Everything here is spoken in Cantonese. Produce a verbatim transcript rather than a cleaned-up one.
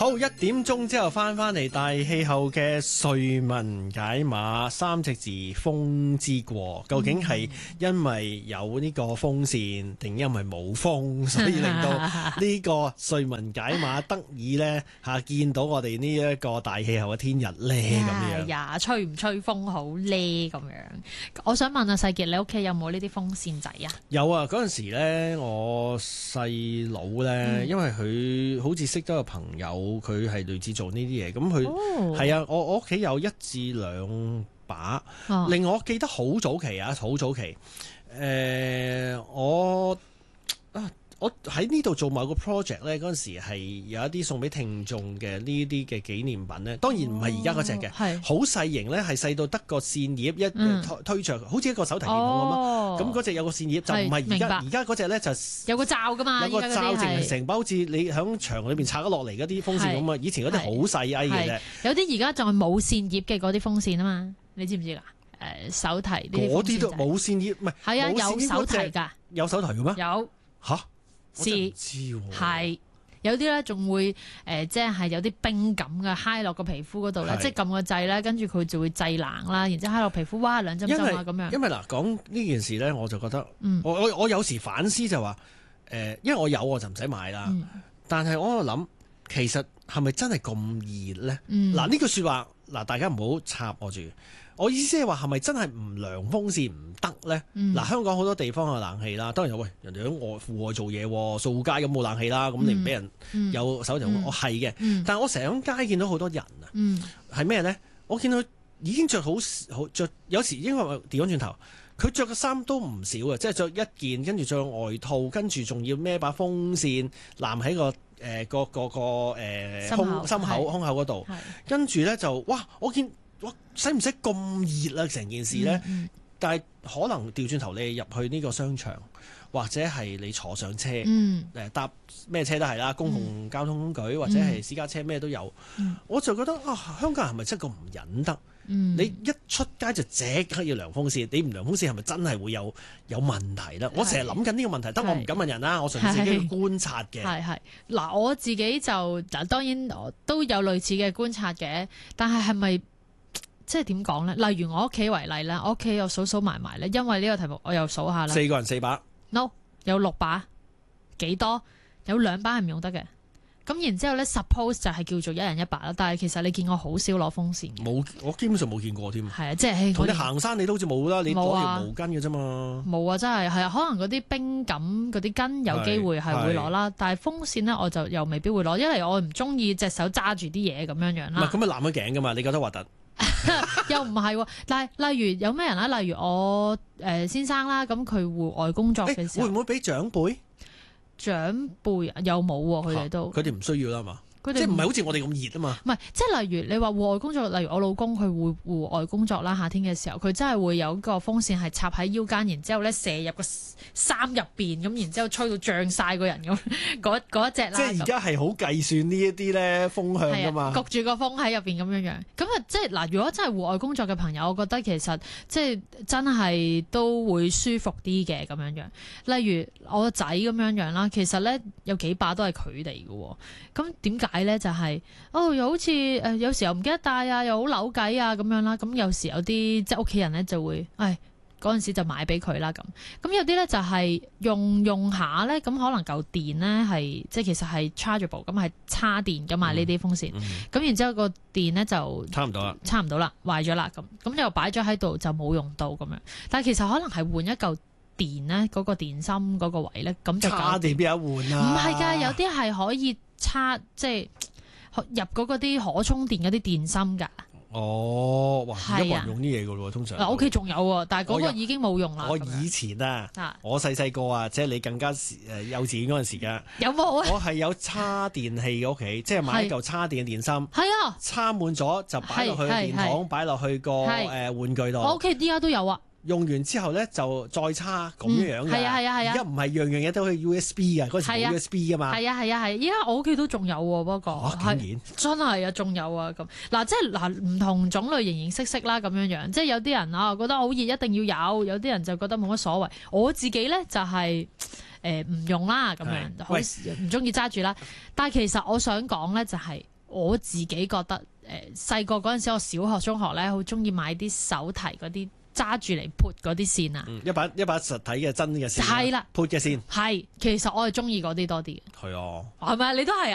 好，一點鐘之後翻返嚟大氣候嘅瑞文解碼三隻字風之過，究竟係因為有呢個風扇定因為冇風，所以令到呢個瑞文解碼得以呢嚇見到我哋呢一個大氣候嘅天日呢？咁樣呀，吹唔吹風好呢？咁樣，我想問阿世傑，你屋企有冇呢啲風扇仔啊？ 有啊，嗰陣時呢，我細佬呢，嗯、因為佢好似識得個朋友。佢係類似做呢啲嘢，咁佢係啊，我我屋企有一至兩把。哦、令我記得好早期啊，好早期。誒、呃，我啊，我喺呢度做某個 project 咧，嗰陣時係有一啲送俾聽眾嘅呢啲嘅紀念品咧。當然唔係而家嗰隻嘅，好細、哦、型咧，係細到得個扇葉一、嗯、推着，好似一個手提電筒咁啊。咁嗰隻有個扇葉，就唔係而家而家嗰隻咧就有個罩噶嘛， 有個罩淨係成包，好似你喺牆裏邊拆咗落嚟嗰啲風扇咁啊。以前嗰啲好細埃嘅啫， 有啲而家仲係冇扇葉嘅嗰啲風扇啊嘛，你知唔知㗎？誒，手提呢啲嗰啲都冇扇葉，唔係係啊，有手提㗎， 有手提嘅咩？ 有吓？ 是係有啲咧，仲會誒、呃，即係有啲冰感嘅，揩落個皮膚嗰度咧，即係撳個掣咧，跟住佢就會製冷啦，然之後揩落皮膚，哇兩針針啊咁樣。 因為嗱講呢件事咧，我就覺得，嗯、我我我有時反思就話，誒、呃，因為我有我就唔使買啦，嗯、但係我喺度諗，其實係咪真係咁熱咧？嗱呢、嗯、句說話，嗱大家唔好插我住。我意思係話係咪真係唔涼風扇唔得咧？嗱、嗯，香港好多地方有冷氣啦，當然有喂人哋喺外戶外做嘢，掃街咁冇冷氣啦，咁、嗯、你唔俾人有手提，嗯、我係嘅。嗯、但係我成日喺街見到好多人啊，係咩咧？我見到已經着好好着，有時應該調翻轉頭，佢着嘅衫都唔少啊，即係着一件，跟住着外套，跟住仲要孭把風扇攬喺個誒、呃、個個個誒胸心口胸口嗰度，跟住咧就哇，我見。哇！使唔使咁熱啊？成件事呢？嗯嗯、但係可能調轉頭你入去呢個商場，或者係你坐上車，誒、嗯、搭咩車都係啦，公共交通工具、嗯、或者係私家車咩都有。嗯、我就覺得啊，香港人係咪真係咁唔忍得？嗯、你一出街就即刻要涼風扇，你唔涼風扇係咪真係會有有問題呢？是我成日諗緊呢個問題，得我唔敢問人啦，我純粹自己觀察嘅。係係嗱，我自己就嗱，當然我都有類似嘅觀察嘅，但係係咪？即係點講咧？例如我屋企為例啦，我屋企又數數埋埋咧，因為呢個題目我又數下啦。 四個人四把 ？No， 有六把，幾多？有兩把係唔用得嘅。咁然之後咧 ，suppose 就係叫做一人一把啦。但係其實你見我好少攞風扇。冇， 我基本上冇見過添。 係啊，即係同你行山你都好似冇啦，你攞條毛巾嘅啫嘛。 冇啊，真係係啊，可能嗰啲冰感嗰啲巾有機會係會攞啦，但係風扇咧我就又未必會攞，因為我唔中意隻手揸住啲嘢咁樣樣啦。 唔係咁啊，攬咗頸噶嘛？你覺得核突？ 又唔係，但係例如有咩人啦？例如我誒、呃、先生啦，咁佢戶外工作嘅時候， 會唔會俾長輩？ 長輩又冇，佢哋都佢哋唔需要啦嘛。 佢哋即係唔係好似我哋咁熱啊嘛？ 唔係，即係例如你話戶外工作，例如我老公佢會戶外工作啦，夏天嘅時候佢真係會有個風扇係插喺腰間，然之後咧射入個衫入邊，咁然之後吹到脹晒個人咁，嗰嗰一隻啦。即係而家係好計算呢一啲咧風向㗎嘛， 焗住個風喺入邊咁樣樣。咁啊，即係嗱，如果真係戶外工作嘅朋友，我覺得其實即係真係都會舒服啲嘅咁樣樣。例如我個仔咁樣樣啦，其實咧有幾把都係佢哋嘅。咁點解？解咧就係、是、哦，又好似誒、呃，有時候唔記得帶啊，又好扭計啊咁樣啦。咁有時有啲即係屋企人咧就會，唉嗰陣時就買俾佢啦咁。咁有啲咧就係用用下咧，咁可能嚿電咧係即係其實係 chargeable，咁係叉電噶嘛呢啲風扇。咁、嗯、然之後個電咧就差唔多啦， 差唔多啦，壞咗啦咁。咁又擺咗喺度就冇用到咁樣。但係其實可能係換一嚿電咧，嗰、那個電芯嗰個位咧，咁就叉電邊有換啊？ 唔係㗎，有啲係可以。插即係入嗰嗰啲可充電嗰啲電芯㗎。 哦，哇！而家冇人用啲嘢㗎咯，通常。 嗱，屋企仲有喎，但係嗰個已經冇用啦。 我以前啊，啊我細細個啊，即係你更加誒幼稚園嗰陣時㗎。 有冇啊？ 我係有叉電器嘅屋企，即係買一嚿叉電嘅電芯。 係啊。插滿咗就擺落去電筒，擺落去個誒玩具度。 我屋企依家都有啊。 用完之後咧就再叉咁樣樣嘅，係啊係啊係啊！而家唔係樣樣嘢都可以 U S B 嘅，嗰時冇 U S B 噶嘛。係啊係啊係，依家我屋企都仲有喎，不過嚇竟然真係啊，仲有啊咁嗱，即係嗱唔同種類形形色色啦咁樣樣，即係有啲人啊覺得好熱一定要有，有啲人就覺得冇乜所謂。我自己咧就係誒唔用啦咁樣，好唔中意揸住啦。但係其實我想講咧就係我自己覺得誒細個嗰陣時，我小學中學咧好中意買啲手提嗰啲揸住嚟撥嗰啲線啊， 嗯、一把一把實體嘅真嘅線， 係啦， 撥嘅線， 係其實我係中意嗰啲多啲嘅。 係啊， 係咪你都係？